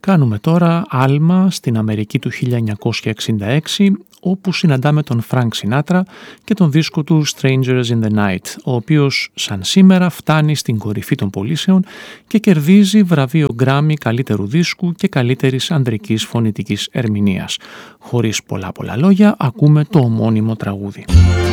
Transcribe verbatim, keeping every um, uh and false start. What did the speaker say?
Κάνουμε τώρα άλμα στην Αμερική του χίλια εννιακόσια εξήντα έξι, όπου συναντάμε τον Φρανκ Σινάτρα και τον δίσκο του Strangers in the Night, ο οποίος σαν σήμερα φτάνει στην κορυφή των πωλήσεων και κερδίζει βραβείο Γκράμι καλύτερου δίσκου και καλύτερης ανδρικής φωνητικής ερμηνείας. Χωρίς πολλά πολλά λόγια, ακούμε το ομώνυμο τραγούδι.